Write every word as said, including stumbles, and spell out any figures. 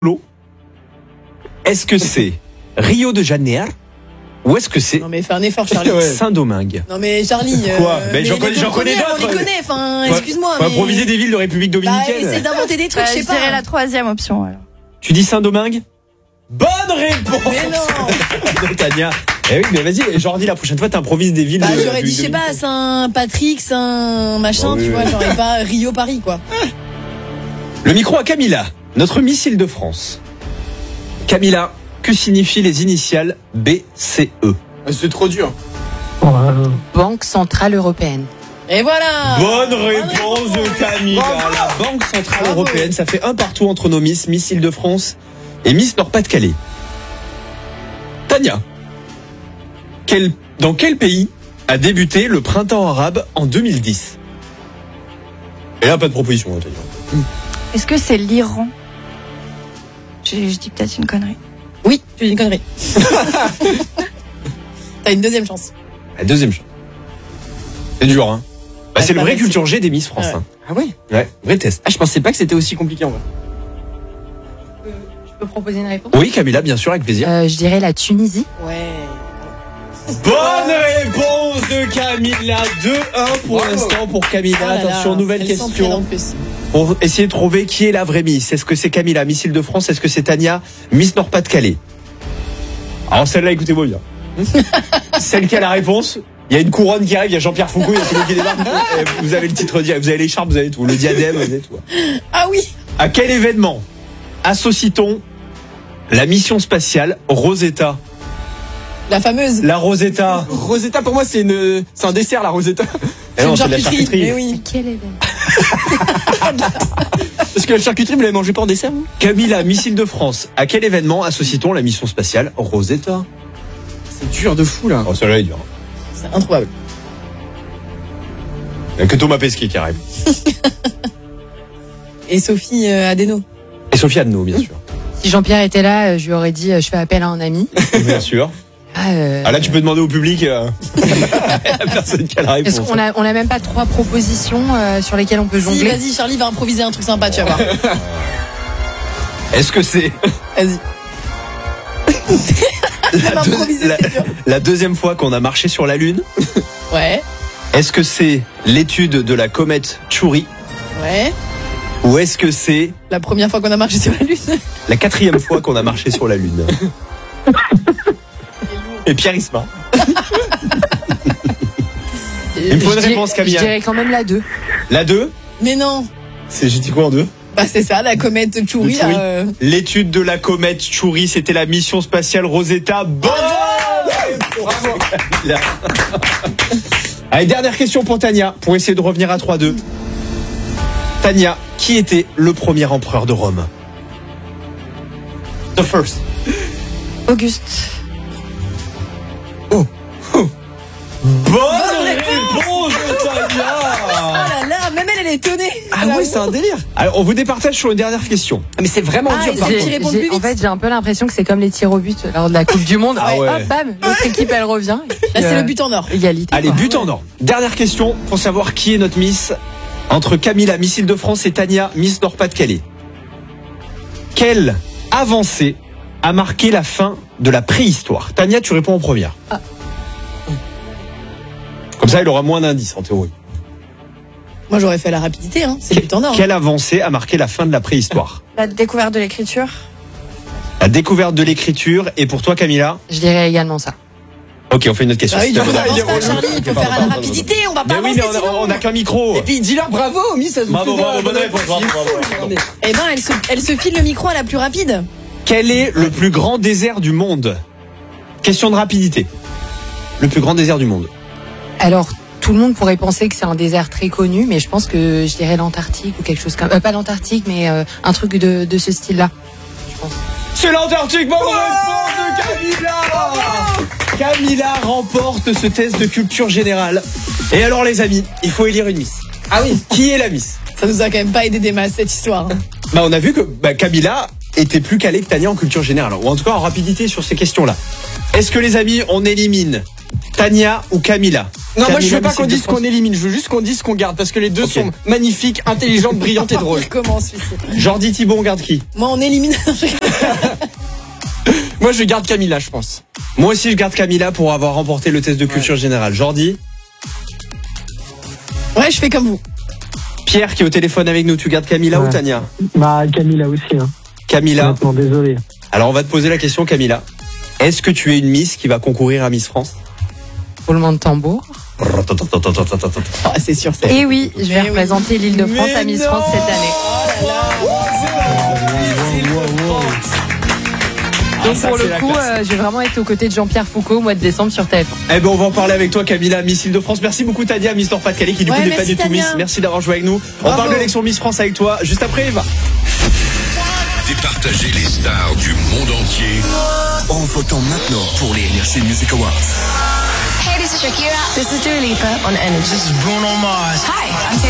Paulo. Est-ce que c'est Rio de Janeiro ou est-ce que c'est Non mais fais un effort, Charlie. ouais. Saint-Domingue? Non mais Charlie. Quoi euh, Mais j'en les connais, deux j'en connais premières, d'autres. On les connaît. Enfin, Faut- excuse-moi. Faut mais... improviser des villes de République Bah, dominicaine. essaie d'inventer des trucs, Bah, je sais je pas. dirais la troisième option alors. Tu dis Saint-Domingue? Bonne réponse. Mais non. de Tania. Eh oui, mais vas-y, Jordi, la prochaine fois, t'improvises des villes. Bah de, j'aurais du- dit, je sais de- pas, Saint-Patrick, Saint-machin, Oh, oui, tu oui. vois, j'aurais pas Rio-Paris, quoi. Le micro à Camilla, notre missile de France. Camilla, que signifient les initiales B C E? C'est trop dur. Banque Centrale Européenne. Et voilà. Bonne réponse de Camilla. La Banque Centrale Bravo. Européenne, ça fait un partout entre nos Miss, Miss Île-de-France et Miss Nord-Pas-de-Calais. Tania, quel, dans quel pays a débuté le printemps arabe en deux mille dix? Et là, pas de proposition, hein, Tania. Est-ce que c'est l'Iran? Je, je dis peut-être une connerie. Oui, tu dis une connerie. T'as une deuxième chance. La deuxième chance. C'est dur, hein. Bah, Ah, c'est le pas vrai facile. culture G des Miss France. Ouais. Hein. Ah ouais. Ouais, vrai test. Ah, je pensais pas que c'était aussi compliqué en vrai. Je peux proposer une réponse? Oui, Camilla, bien sûr, avec plaisir. Euh, je dirais la Tunisie. Ouais. Bonne réponse de Camilla. deux un pour Bravo. l'instant pour Camilla. Oh là là, Attention, nouvelle elle s'entraîne en question. plus. Pour essayer de trouver qui est la vraie Miss. Est-ce que c'est Camilla, Miss Île-de-France? Est-ce que c'est Tania, Miss Nord-Pas-de-Calais? Alors celle-là, écoutez-moi bien. Celle qui a la réponse, il y a une couronne qui arrive, il y a Jean-Pierre Foucault, il y a tout le monde qui débarque. Et vous avez le titre, vous avez l'écharpe, vous avez tout, le diadème, vous avez tout. Ah oui. À quel événement associe-t-on la mission spatiale Rosetta? La fameuse. La Rosetta. Rosetta, pour moi, c'est une, c'est un dessert, la Rosetta. Eh non, une c'est de la charcuterie. charcuterie. Mais oui. Quel événement? Parce que la charcuterie, vous l'avez mangée pas en dessert, vous? Camilla, Miss Île-de-France. À quel événement associe-t-on la mission spatiale Rosetta? C'est dur de fou, là. Oh, celle-là est dure. C'est introuvable. Il n'y a que Thomas Pesquet qui arrive. Et Sophie euh, Adeno. Et Sophie Adno, bien sûr. Si Jean-Pierre était là, euh, je lui aurais dit, euh, je fais appel à un ami. Bien sûr. Ah, euh, Ah là, tu peux demander au public. Euh... la personne qui a la réponse. Est-ce qu'on a, on a même pas trois propositions euh, sur lesquelles on peut Si, jongler? vas-y, Charlie va improviser un truc sympa, tu vas voir. Est-ce que c'est Vas-y. la, deux- improviser, la- c'est dur. la deuxième fois qu'on a marché sur la Lune? Ouais. Est-ce que c'est l'étude de la comète Chury? Ouais. Ou est-ce que c'est La première fois qu'on a marché sur la Lune. la quatrième fois qu'on a marché sur la Lune? Et Pierre Isma. Il me faut une Je dis- réponse, Camilla. Je dirais quand même la deux. La deux? Mais non. C'est, j'ai dit quoi en deux? Bah c'est ça, la comète Chury. Le Chury. là, euh, L'étude de la comète Chury, c'était la mission spatiale Rosetta. Bonne réponse, Camilla. Allez, dernière question pour Tania, pour essayer de revenir à trois deux. Tania, qui était le premier empereur de Rome? The first. Auguste. Bonne réponse de Tania. Ah là là, même elle, elle est étonnée. Ah ouais, c'est un délire. Alors, on vous départage sur une dernière question. Ah, mais c'est vraiment Ah, dur, et par c'est- contre. qui répond J'ai- plus vite. En fait, j'ai un peu l'impression que c'est comme les tirs au but lors de la Coupe du Monde. Ah ouais. Hop, bam, l'autre équipe, elle revient. Et puis, Là c'est euh, le but en or. Égalité. Allez, quoi. but en or. Dernière question pour savoir qui est notre Miss entre Camilla, Miss Île-de-France et Tania, Miss Nord-Pas-de-Calais. Quelle avancée a marqué la fin de la préhistoire? Tania, tu réponds en première. Ah. Comme ça, il aura moins d'indices en théorie. Moi j'aurais fait la rapidité, hein. C'est le but en or. hein. Quelle avancée a marqué la fin de la préhistoire? La découverte de l'écriture. La découverte de l'écriture. Et pour toi, Camilla? Je dirais également ça. Ok, on fait une autre question. Ah oui, du coup, Il est avance pas, relou. Charlie, il faut faire à la rapidité, on va pas Mais oui, avancer mais on a- sinon. on n'a qu'un micro. Et puis, dis-leur bravo, Miss, ça se Bravo, fait bravo, bien. bonne réponse, bravo, Il est bravo, fou, bravo. mais- Eh ben, elle se, elle se file le micro à la plus rapide. Quel est le plus grand désert du monde? Question de rapidité. Le plus grand désert du monde. Alors, tout le monde pourrait penser que c'est un désert très connu, mais je pense que je dirais l'Antarctique ou quelque chose comme... Euh, pas l'Antarctique, mais euh, un truc de, de ce style-là. Je pense. C'est l'Antarctique, bonne réponse de Camilla. Camilla remporte ce test de culture générale. Et alors les amis, il faut élire une Miss. Ah oui. Qui est la Miss? Ça nous a quand même pas aidé des masses cette histoire. hein. Bah on a vu que bah, Camilla était plus calée que Tania en culture générale, ou en tout cas en rapidité sur ces questions-là. Est-ce que les amis, on élimine Tania ou Camila? Non, moi je Camila, veux pas Miss qu'on dise Île-de-France. qu'on élimine, je veux juste qu'on dise qu'on garde parce que les deux Ok. sont magnifiques, intelligentes, brillantes et drôles. Comment celui-ci? Jordi, Thibaut, on garde qui? Moi, on élimine. Moi je garde Camila, je pense. Moi aussi, je garde Camila pour avoir remporté le test de culture générale. Jordi, Ouais, je fais comme vous. Pierre qui est au téléphone avec nous, tu gardes Camila Ouais. ou Tania? Bah, Camila aussi. Hein. Camila. Honnêtement, désolé. Alors, on va te poser la question, Camila. Est-ce que tu es une Miss qui va concourir à Miss France? Roulement de tambour. Ah, c'est sûr, c'est. Et oui, je vais Mais oui. représenter l'île de France Mais à Miss non. France cette année. Donc ça, pour c'est le la coup, classe. euh, j'ai vraiment été aux côtés de Jean-Pierre Foucault au mois de décembre sur T F un. Eh ben, on va en parler avec toi, Camila, Miss Île-de-France. Merci beaucoup, Tania, Miss Nord-Pas-de-Calais, qui du Ouais, coup n'est pas merci, du tout Tania. Miss. Merci d'avoir joué avec nous. On Bravo. parle de l'élection Miss France avec toi juste après Eva. Départagez les stars du monde entier en votant maintenant pour les Energy Music Awards. Hey, this is Shakira. This is Dua Lipa on Energy. This is Bruno Mars. Hi, I'm Taylor